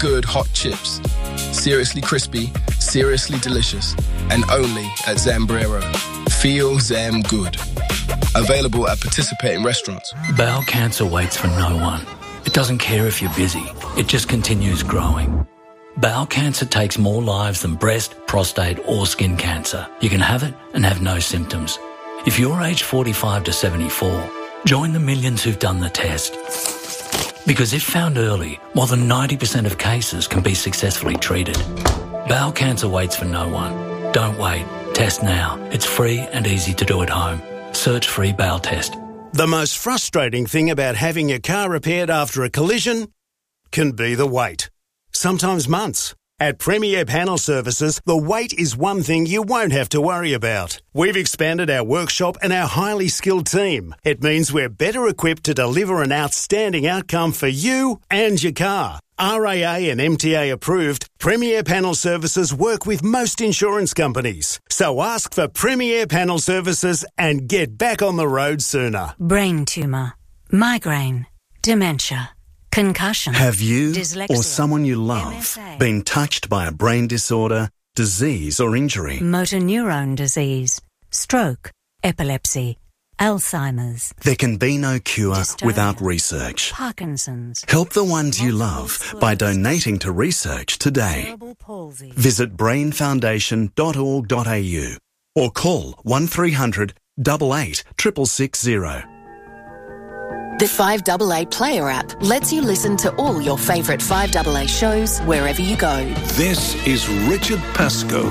good hot chips. Seriously crispy, seriously delicious, and only at Zambrero. Feel Zam good. Available at participating restaurants. Bowel cancer waits for no one. It doesn't care if you're busy. It just continues growing. Bowel cancer takes more lives than breast, prostate or skin cancer. You can have it and have no symptoms. If you're aged 45 to 74, join the millions who've done the test. Because if found early, more than 90% of cases can be successfully treated. Bowel cancer waits for no one. Don't wait. Test now. It's free and easy to do at home. Search free bowel test. The most frustrating thing about having your car repaired after a collision can be the wait. Sometimes months. At Premier Panel Services, the wait is one thing you won't have to worry about. We've expanded our workshop and our highly skilled team. It means we're better equipped to deliver an outstanding outcome for you and your car. RAA and MTA approved, Premier Panel Services work with most insurance companies. So ask for Premier Panel Services and get back on the road sooner. Brain tumour, migraine, dementia, concussion. Have you dyslexia, or someone you love MSA, been touched by a brain disorder, disease or injury? motor neurone disease, stroke, epilepsy, Alzheimer's. There can be no cure Dystonia, without research. Parkinson's. Help the ones you multiple love by sclerosis, donating to research today. cerebral palsy. Visit brainfoundation.org.au or call 1300 88 660. The 5AA Player app lets you listen to all your favourite 5AA shows wherever you go. This is Richard Pascoe.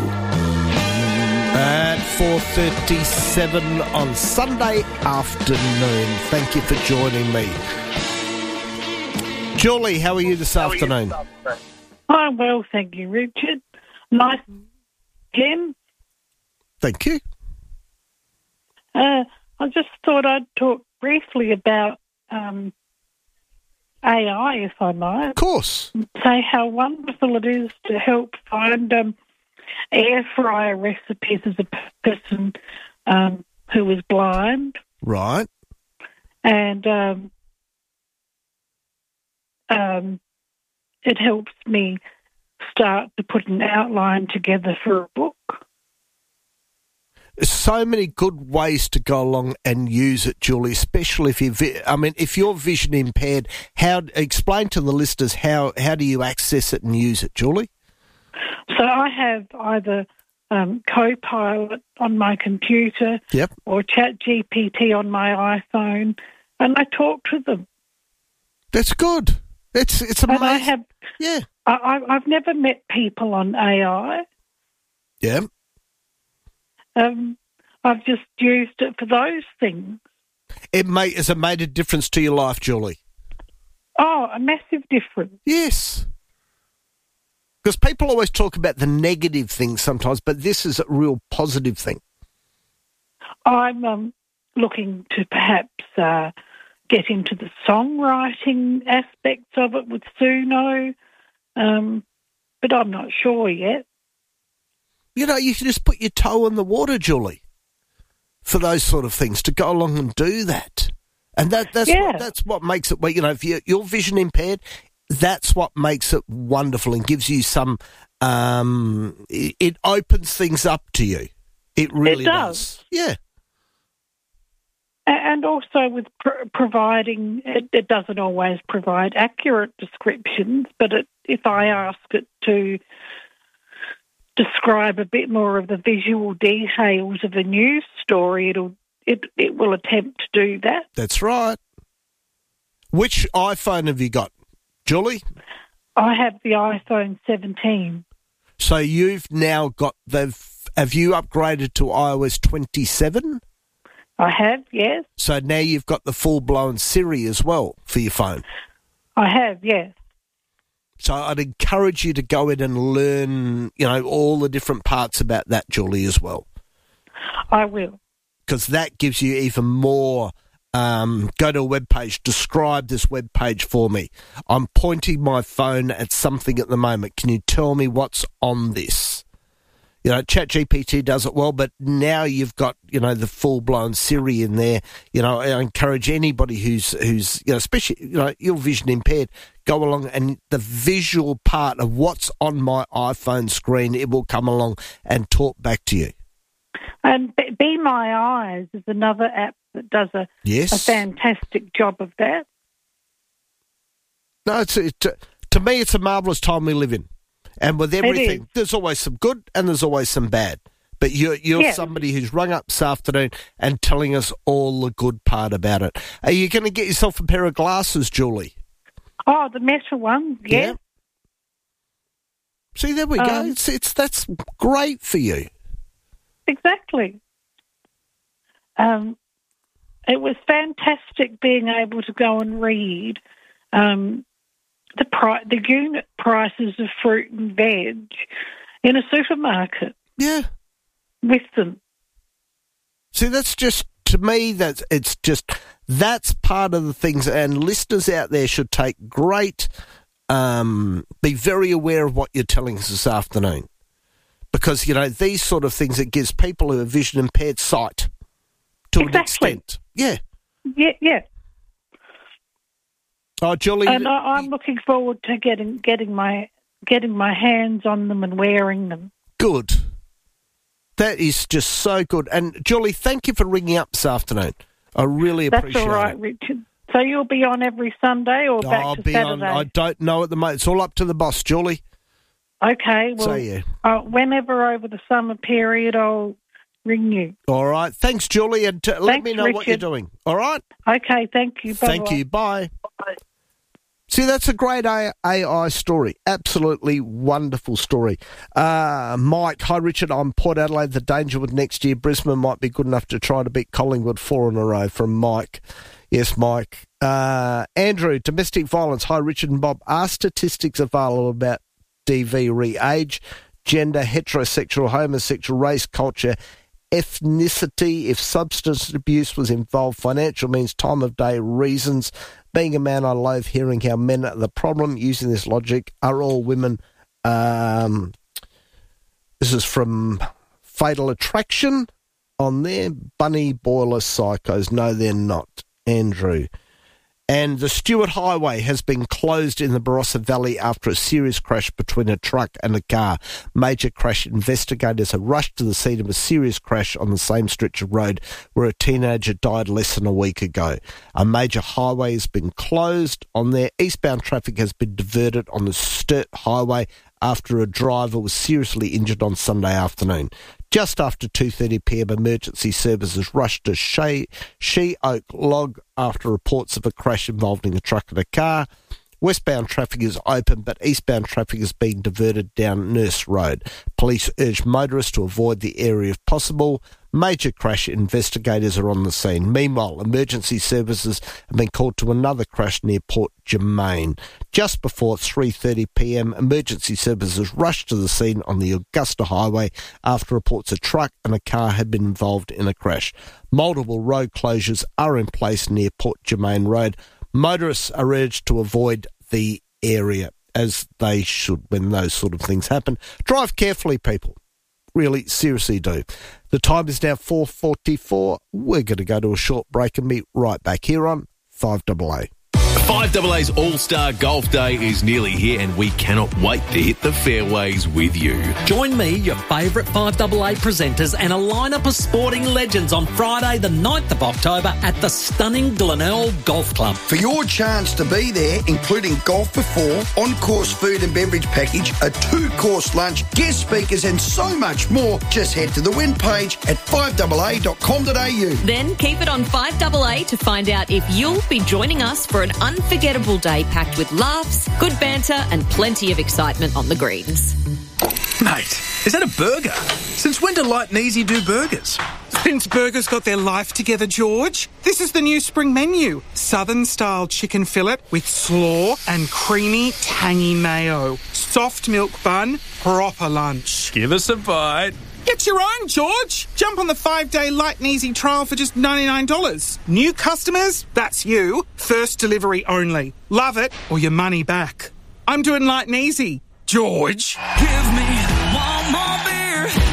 At 4:37 on Sunday afternoon. Thank you for joining me. Julie, how are you this afternoon? I'm well, thank you, Richard. Nice, Jim. Thank you. I just thought I'd talk briefly about AI, if I might. Of course. Say how wonderful it is to help find air fryer recipes as a person who is blind. Right. And it helps me start to put an outline together for a book. So many good ways to go along and use it, Julie, especially if if you're vision impaired. Explain to the listeners how do you access it and use it, Julie? So I have either Copilot on my computer, yep, or ChatGPT on my iPhone, and I talk to them. That's good. It's amazing. And I've never met people on AI. Yeah. I've just used it for those things. Has it made a difference to your life, Julie? Oh, a massive difference. Yes. Because people always talk about the negative things sometimes, but this is a real positive thing. I'm looking to perhaps get into the songwriting aspects of it with Suno, but I'm not sure yet. You know, you can just put your toe in the water, Julie, for those sort of things, to go along and do that. And that's what makes it, you know, if you're vision impaired, that's what makes it wonderful and gives you some, it opens things up to you. It really does. Yeah. And also with providing, it doesn't always provide accurate descriptions, but if I ask it to describe a bit more of the visual details of a news story, it will attempt to do that. That's right. Which iPhone have you got, Julie? I have the iPhone 17. So you've now got have you upgraded to iOS 27? I have, yes. So now you've got the full-blown Siri as well for your phone? I have, yes. So I'd encourage you to go in and learn, you know, all the different parts about that, Julie, as well. I will. Because that gives you even more. Go to a webpage, describe this webpage for me. I'm pointing my phone at something at the moment. Can you tell me what's on this? You know, ChatGPT does it well, but now you've got, you know, the full-blown Siri in there. You know, I encourage anybody who's you know, especially, you know, you're vision impaired, go along and the visual part of what's on my iPhone screen, it will come along and talk back to you. And Be My Eyes is another app that does a fantastic job of that. No, to me, it's a marvellous time we live in. And with everything, there's always some good and there's always some bad. But you're somebody who's rung up this afternoon and telling us all the good part about it. Are you going to get yourself a pair of glasses, Julie? Oh, the metal one, yeah. See, there we go. That's great for you. Exactly. It was fantastic being able to go and read the unit prices of fruit and veg in a supermarket. Yeah. With them. See, that's just, to me, that's part of the things, and listeners out there should take great, be very aware of what you're telling us this afternoon. Because, these sort of things, it gives people who are vision impaired sight to an extent. Yeah. Yeah. Oh, Julie. And I'm looking forward to getting my hands on them and wearing them. Good. That is just so good. And, Julie, thank you for ringing up this afternoon. I really appreciate it. That's all right, Richard. So you'll be on every Sunday or back to Saturday? I'll be on. I don't know at the moment. It's all up to the boss, Julie. Okay. Well, whenever over the summer period, I'll ring you. All right. Thanks, Julie, and let me know Richard. what you're doing. All right? Okay, thank you. Bye-bye. Thank you. Bye. Bye. See, that's a great AI story. Absolutely wonderful story. Mike, hi, Richard. I'm Port Adelaide. The danger with next year, Brisbane might be good enough to try to beat Collingwood 4 in a row from Mike. Yes, Mike. Andrew, domestic violence. Hi, Richard and Bob. Are statistics available about DV re-age, gender, heterosexual, homosexual, race, culture, ethnicity, if substance abuse was involved, financial means, time of day, reasons? Being a man, I loathe hearing how men are the problem. Using this logic, are all women... this is from Fatal Attraction on there. Bunny Boiler Psychos. No, they're not. Andrew. And the Stewart Highway has been closed in the Barossa Valley after a serious crash between a truck and a car. Major crash investigators have rushed to the scene of a serious crash on the same stretch of road where a teenager died less than a week ago. A major highway has been closed on there. Eastbound traffic has been diverted on the Sturt Highway after a driver was seriously injured on Sunday afternoon. Just after 2:30pm, emergency services rushed to She Oak Log after reports of a crash involving a truck and a car. Westbound traffic is open, but eastbound traffic is being diverted down Nurse Road. Police urge motorists to avoid the area if possible. Major crash investigators are on the scene. Meanwhile, emergency services have been called to another crash near Port Germain. Just before 3:30pm, emergency services rushed to the scene on the Augusta Highway after reports a truck and a car had been involved in a crash. Multiple road closures are in place near Port Germain Road. Motorists are urged to avoid the area, as they should when those sort of things happen. Drive carefully, people. Really, seriously do. The time is now 4:44. We're going to go to a short break and be right back here on 5AA. 5AA's All-Star Golf Day is nearly here and we cannot wait to hit the fairways with you. Join me, your favourite 5AA presenters and a lineup of sporting legends on Friday the 9th of October at the stunning Glenelg Golf Club. For your chance to be there, including golf before, on-course food and beverage package, a 2-course lunch, guest speakers and so much more, just head to the win page at 5AA.com.au. Then keep it on 5AA to find out if you'll be joining us for an unforgettable day packed with laughs, good banter and plenty of excitement on the greens. Mate, is that a burger? Since when do Light and Easy do burgers? Since burgers got their life together, George. This is the new spring menu. Southern-style chicken fillet with slaw and creamy, tangy mayo. Soft milk bun, proper lunch. Give us a bite. Get your own, George. Jump on the 5-day Light and Easy trial for just $99. New customers? That's you. First delivery only. Love it or your money back. I'm doing Light and Easy. George. Give me one more beer.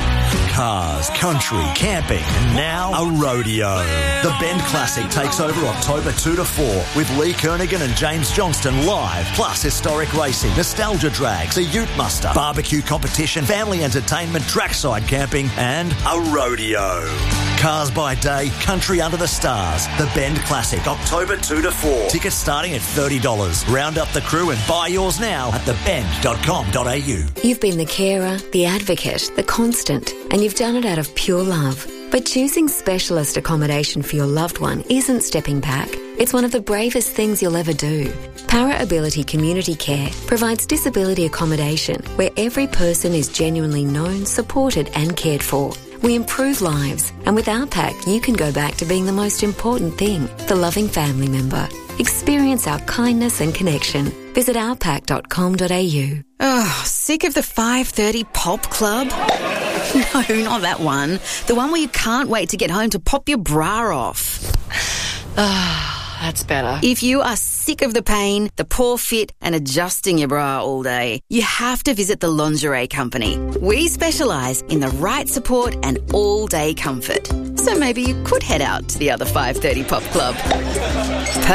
cars, country, camping, and now a rodeo. The Bend Classic takes over October 2 to 4 with Lee Kernaghan and James Johnston live, plus historic racing, nostalgia drags, a ute muster, barbecue competition, family entertainment, trackside camping, and a rodeo. Cars by day, country under the stars. The Bend Classic, October 2 to 4. Tickets starting at $30. Round up the crew and buy yours now at thebend.com.au. You've been the carer, the advocate, the constant, and you've done it out of pure love. But choosing specialist accommodation for your loved one isn't stepping back. It's one of the bravest things you'll ever do. Para Ability Community Care provides disability accommodation where every person is genuinely known, supported and cared for. We improve lives, and with OurPack, you can go back to being the most important thing, the loving family member. Experience our kindness and connection. Visit ourpack.com.au. Oh, sick of the 5:30 pop club? No, not that one. The one where you can't wait to get home to pop your bra off. That's better. If you are sick of the pain, the poor fit and adjusting your bra all day, you have to visit the Lingerie Company. We specialise in the right support and all-day comfort. So maybe you could head out to the other 5:30 pop club.